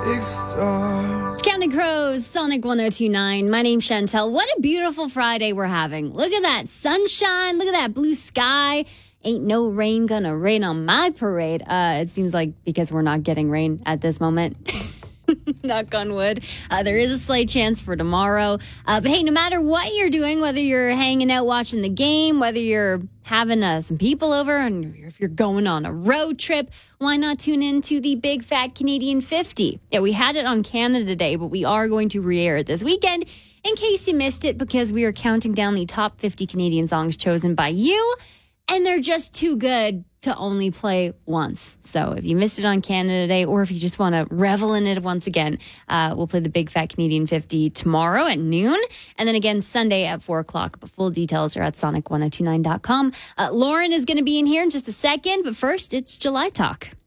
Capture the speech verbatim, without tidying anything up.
big stars. It's Counting Crows, Sonic one oh two point nine. My name's Chantel. What a beautiful Friday we're having. Look at that sunshine. Look at that blue sky. Ain't no rain gonna rain on my parade. Uh, it seems like because we're not getting rain at this moment. Knock on wood. Uh, there is a slight chance for tomorrow. Uh, but hey, no matter what you're doing, whether you're hanging out watching the game, whether you're having uh, some people over, and if you're going on a road trip, why not tune in to the Big Fat Canadian fifty? Yeah, we had it on Canada Day, but we are going to re-air it this weekend in case you missed it, because we are counting down the top fifty Canadian songs chosen by you, and they're just too good to only play once. So if you missed it on Canada Day, or if you just want to revel in it once again, uh, we'll play the Big Fat Canadian fifty tomorrow at noon, and then again Sunday at four o'clock. But full details are at sonic ten twenty-nine dot com. Uh, Lauren is going to be in here in just a second, but first, it's July Talk.